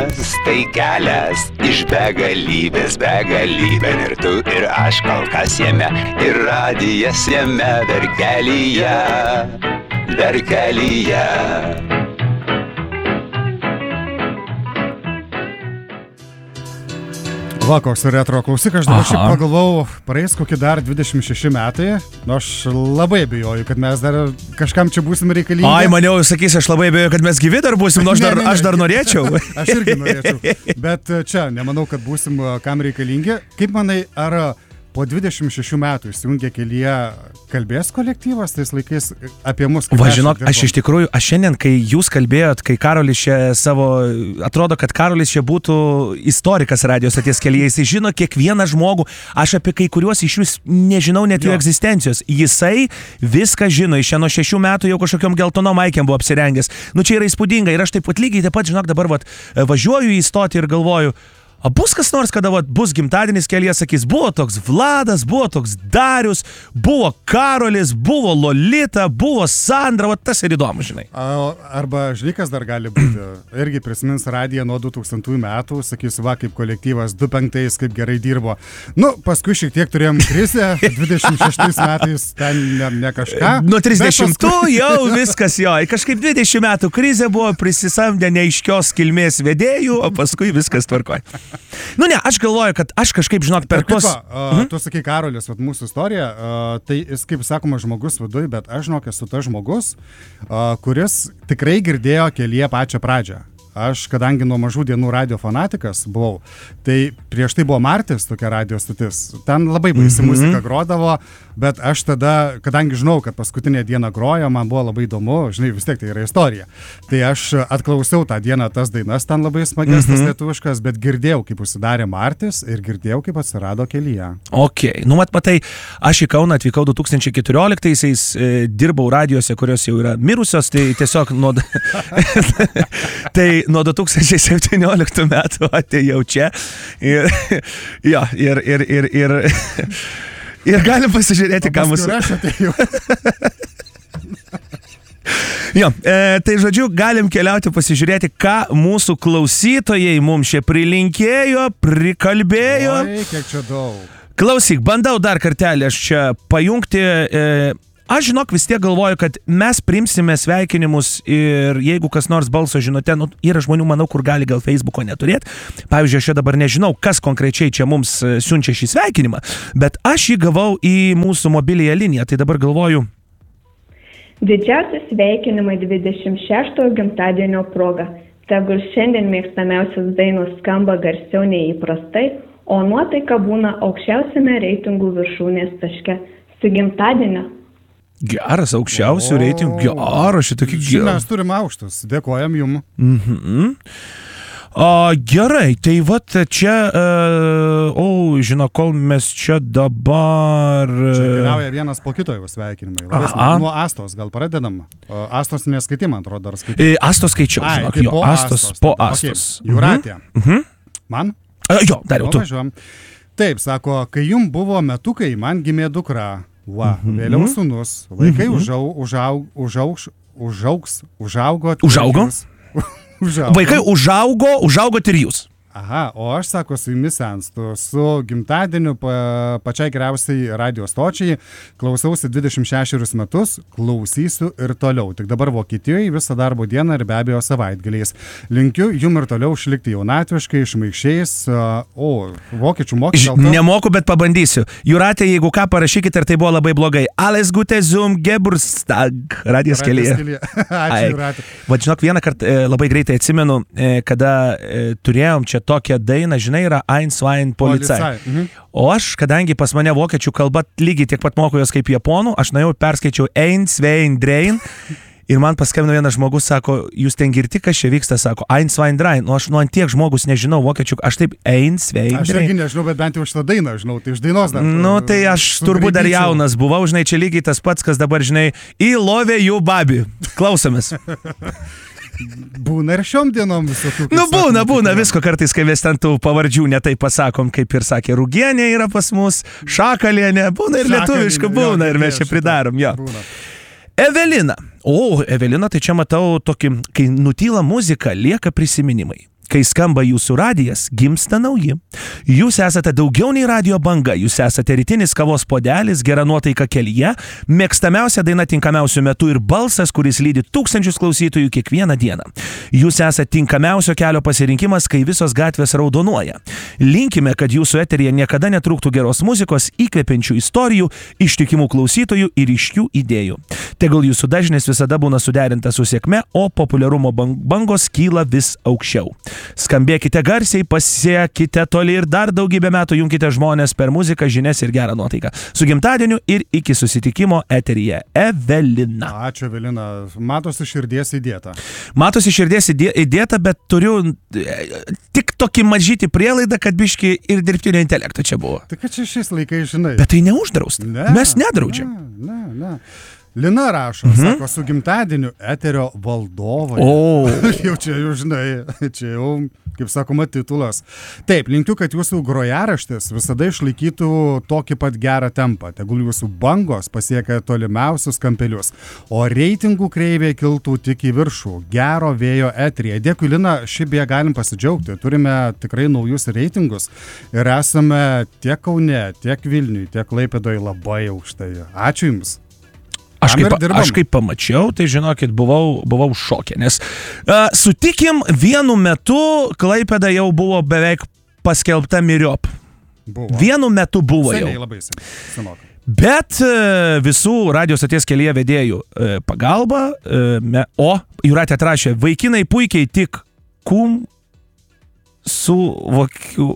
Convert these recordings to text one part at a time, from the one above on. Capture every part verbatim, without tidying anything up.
Tai kelias iš begalybės begalybėn ir tu ir aš kol kas jame ir radijas jame dar kelyje, dar kelyje. Va, koks retro klausyk, aš dabar šiaip pagalvojau, praeis kokį dar dvidešimt šeši metai, nu aš labai abejoju, kad mes dar kažkam čia būsim reikalingi. Ai, maniau, sakys, aš labai abejoju, kad mes gyvi dar būsim, nu aš dar, ne, ne, ne. aš dar norėčiau. Aš irgi norėčiau, bet čia nemanau, kad būsim kam reikalingi. Kaip manai, ar po dvidešimt šešių metų įsijungia kelyje kalbės kolektyvas tais laikais apie mus? Va, žinok, aš iš tikrųjų, aš šiandien, kai jūs kalbėjot, kai Karolis čia savo, atrodo, kad Karolis čia būtų istorikas radijos stoties kelyje, jisai žino kiekvieną žmogų, aš apie kai kuriuos iš vis nežinau net jų egzistencijos. Jisai viską žino, iš čia nuo šešių metų jau kažkokiom geltonom maikėm buvo apsirengęs. Nu čia yra įspūdinga ir aš taip pat lygiai taip pat, žinok, dabar vat, važiuoju į stotį ir galvoju, o bus kas nors, kada vat, bus gimtadienis kelyje, sakys, buvo toks Vladas, buvo toks Darius, buvo Karolis, buvo Lolita, buvo Sandra, vat tas ir įdomu, žinai. Arba žlikas dar gali būti, irgi prisimins radiją nuo du tūkstantųjų metų, sakys, va, kaip kolektyvas du penktais, kaip gerai dirbo. Nu, paskui šiek tiek turėjom krizę, dvidešimt šeštais metais ten ne, ne kažką. Nuo trisdešimtų paskui... jau viskas jo, kažkaip dvidešimt metų krizė buvo, prisisamdę neaiškios kilmės vedėjų, o paskui viskas tvarkoj. Nu ne, aš galvoju, kad aš kažkaip, žinok, per tuos... Uh, mhm. Tu sakai, Karolis, vat, mūsų istorija, uh, tai jis, kaip sakoma, žmogus viduj, bet aš, žinok, esu tas žmogus, uh, kuris tikrai girdėjo kelyje pačią pradžią. Aš, kadangi nuo mažų dienų radio fanatikas buvau, tai prieš tai buvo Martis, tokia radio stotis. Ten labai baisi mm-hmm. muzika grodavo, bet aš tada, kadangi žinau, kad paskutinė diena grojo, man buvo labai įdomu, žinai, vis tiek tai yra istorija. Tai aš atklausiau tą dieną tas dainas, ten labai smagesnis mm-hmm. lietuviškas, bet girdėjau, kaip užsidarė Martis ir girdėjau, kaip atsirado kelyje. Ok, nu mat matai, aš į Kauną atvykau du tūkstančiai keturioliktaisiais, e, dirbau radijose, kurios jau yra mirusios, tai tiesiog nuo... tai nuo du tūkstančiai septynioliktų metų atėjau čia ir, ja, ir, ir, ir, ir, ir galim pasižiūrėti, ką mūsų... Aš atėjau. Jo, e, tai žodžiu, galim keliauti pasižiūrėti, ką mūsų klausytojai mums čia prilinkėjo, prikalbėjo. Oi, kiek čia daug. Klausyk, bandau dar kartelį aš čia pajungti... E, Aš, žinok, vis tiek galvoju, kad mes priimsime sveikinimus ir jeigu kas nors balso žinote, nu, yra žmonių, manau, kur gali gal Facebooko neturėti. Pavyzdžiui, aš čia dabar nežinau, kas konkrečiai čia mums siunčia šį sveikinimą, bet aš jį gavau į mūsų mobiliąją liniją, tai dabar galvoju. Didžiausi sveikinimai dvidešimt šeštojo gimtadienio proga. Tegul šiandien mėgstamiausios dainos skamba garsiau nei įprastai, o nuotaika būna aukščiausiame reitingų viršūnės taške. Su gimtadienio. Geras, aukščiausių reitingų, geras, šitokį gerą. Mes turim aukštus, dėkojam jums. Mhm. O, gerai, tai vat čia, uh, o, žinau, kol mes čia dabar... Čia keliauja vienas po kito jau sveikinimai. Nuo Astos, gal pradedam? Astos neskaitim, man atrodo, dar skaitim. E, Astos skaičiau, Ai, žinok, tai jo, po Astos, Astos, po tai, Astos. Okay. Jūratė. Mhm. Man? A, jo, dariau, tu. Važiuom. Taip, sako, kai jum buvo metukai, man gimė dukra. Va, mhm. vėliau sūnus, vaikai mhm. užau, užaug, užaugs, užaugs, užaugo. Užaugo? Užaugo. Vaikai užaugo, užaugot ir jūs. Aha, o aš, sako, su jumis senstu, su gimtadieniu pa, pačiai geriausiai radio stočiai, klausausi dvidešimt šešerius metus, klausysiu ir toliau. Tik dabar Vokietijoje visą darbo dieną ir be abejo savaitgaliais. Linkiu jum ir toliau išlikti jaunatviškai, šmaikščiais, o, vokiečių mokysiu. Nemoku, bet pabandysiu. Jūratė, jeigu ką, parašykite, ar tai buvo labai blogai. Alles Gute zum Geburtstag. Radijas kelyje. Ačiū, Jūratė. Va, žinok, vieną kartą e, labai greitai atsimenu, e, kada e, turėjom čia tokią dainą, žinai, yra Ein, Zwei, Polizei. Mhm. O aš, kadangi pas mane vokiečių kalba lygiai tiek pat moku jos kaip japonų, aš nuėjau perskaičiau Ein, Zwei, Drein ir man paskambino vienas žmogus, sako, jūs ten girti, kas čia vyksta, sako, Ein, Zwei, Drein. Nu, aš nu ant tiek žmogus nežinau vokiečių, aš taip Ein, Zwei, Drein. Aš irgi nežinau, bet bent jau šitą dainą žinau, tai iš dainos dar. Nu, tai aš turbūt dar jaunas buvau, žinai, čia lygiai tas pats, kas dabar, žinai, I love you, babi. Klausomės. Būna ir šiom dienom visokių. Nu, būna, būna, visko kartais, kai mes ten tų pavardžių netai pasakom, kaip ir sakė, Rugienė yra pas mus, Šakalienė, būna ir lietuviška, būna, ir mes čia pridarom, jo. Būna. Evelina. O, Evelina, tai čia matau tokį, kai nutyla muzika, lieka prisiminimai. Kai skamba jūsų radijas, gimsta nauji. Jūs esate daugiau nei radio banga, jūs esate rytinis kavos podelis, gera nuotaika kelyje, mėgstamiausia daina tinkamiausių metų ir balsas, kuris lydi tūkstančius klausytojų kiekvieną dieną. Jūs esate tinkamiausio kelio pasirinkimas, kai visos gatvės raudonuoja. Linkime, kad jūsų eteryje niekada netrūktų geros muzikos, įkvepiančių istorijų, ištikimų klausytojų ir ryškių idėjų. Tegul jūsų dažnis visada būna suderintas su sėkme, o populiarumo bangos kyla vis aukščiau. Skambėkite garsiai, pasiekite toli ir dar daugybę metų junkite žmonės per muziką, žinias ir gerą nuotaiką. Su gimtadieniu ir iki susitikimo eteryje. Evelina. Ačiū, Evelina. Matosi širdies įdėta. Matosi širdies įdėta, bet turiu tik tokį mažytį prielaidą, kad biški ir dirbtinio intelekto čia buvo. Tai kad čia šiais laikais, žinai. Bet tai neuždrausta. Ne, Mes nedraudžiam. Ne, ne, ne. Lina rašo, mhm. sako, su gimtadieniu eterio valdovai. O. Jau čia jau, žinai, čia jau, kaip sakoma, titulas. Taip, linkiu, kad jūsų grojaraštis visada išlaikytų tokį pat gerą tempą. Tegul jūsų bangos pasiekia tolimiausius kampelius, o reitingų kreivė kiltų tik į viršų. Gero vėjo eteryje. Dėkui, Lina, šiaip beje galim pasidžiaugti. Turime tikrai naujus reitingus ir esame tiek Kaune, tiek Vilniui, tiek Klaipėdoje labai aukštai. Ačiū Jums. Aš kaip, aš kaip pamačiau, tai žinokit, buvau, buvau šokė, nes uh, sutikim, vienu metu Klaipėda jau buvo beveik paskelbta myriop. Buvo. Vienu metu buvo seniai, jau. Labai senokai. Bet uh, visų radio stoties kelyje vedėjų uh, pagalba, uh, me, o Jūratė atrašė, vaikinai puikiai tik kum su vokiu...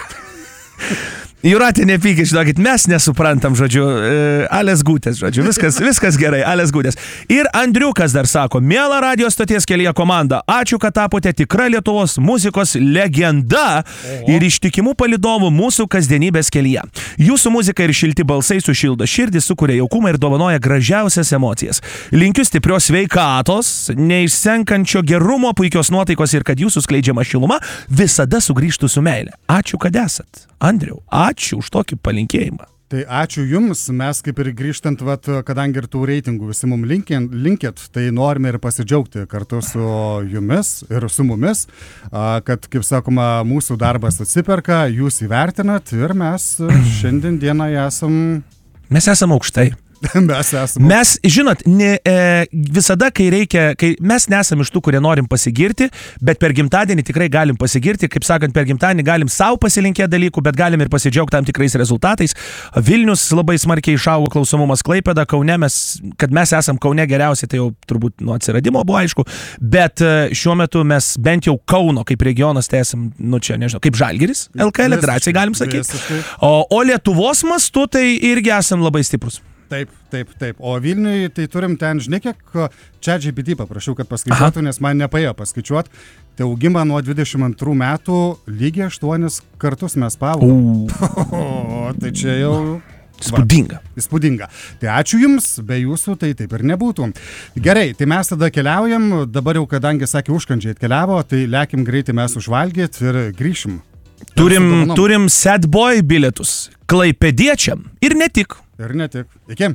Jūratė, nepykit, žinokit, mes nesuprantam, žodžiu, Alės Gūtės, žodžiu, viskas, viskas gerai, Alės Gūtės. Ir Andriukas dar sako, miela radio stoties kelyje komanda, ačiū, kad tapote tikra Lietuvos muzikos legenda ir ištikimų palydovų mūsų kasdienybės kelyje. Jūsų muzika ir šilti balsai sušildo širdį, sukuria jaukumą ir dovanoja gražiausias emocijas. Linkiu stiprios sveikatos, neišsenkančio gerumo, puikios nuotaikos ir kad jūsų skleidžiama šiluma visada sugrįžtų su meile. Ačiū, kad esat. Andriau, ačiū už tokį palinkėjimą. Tai ačiū Jums, mes kaip ir grįžtant, vat, kadangi ir tų reitingų visi mums linkėt, tai norime ir pasidžiaugti kartu su Jumis ir su mumis, kad, kaip sakoma, mūsų darbas atsiperka, Jūs įvertinat ir mes šiandien dieną esam... Mes esam aukštai. Mes esame. Mes, žinot, ne, e, visada, kai reikia, kai mes nesam iš tų, kurie norim pasigirti, bet per gimtadienį tikrai galim pasigirti, kaip sakant, per gimtadienį galim savo pasilinkėti dalykų, bet galim ir pasidžiaugti tam tikrais rezultatais. Vilnius labai smarkiai išaugo klausomumas, Klaipėda, Kaune, mes, kad mes esam Kaune geriausiai, tai jau turbūt nuo atsiradimo buvo aišku, bet šiuo metu mes bent jau Kauno kaip regionas, tai esam, nu čia, nežinau, kaip Žalgiris, L K L drąsiai galim sakyti. O, o Lietuvos mastu tai irgi esam labai stiprus. Taip, taip, taip. O Vilniui tai turim ten, žinai, kiek ChatGPT paprašiau, kad paskaičiuotų, nes man nepaėjo paskaičiuoti. Tai augimą nuo dvidešimt antrų metų lygiai aštuonis kartus mes paaugom. O, tai čia jau... Įspūdinga. Va, įspūdinga. Tai ačiū Jums, be Jūsų tai taip ir nebūtų. Gerai, tai mes tada keliaujam, dabar jau kadangi sakė užkandžiai atkeliavo, tai lekim greitai mes užvalgyt ir grįšim. Turim, turim Sad Boy bilietus klaipėdiečiam ir ne tik. Ir ne tik. Iki.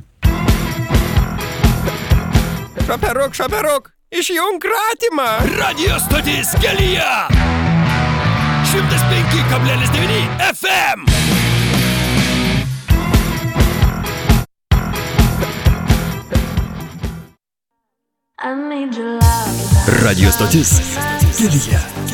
Šoperuk, šoperuk, išjunk ratymą. Radio stotis kelyje. šimtas penki kablelis devyni F M. Radio stotis kelyje.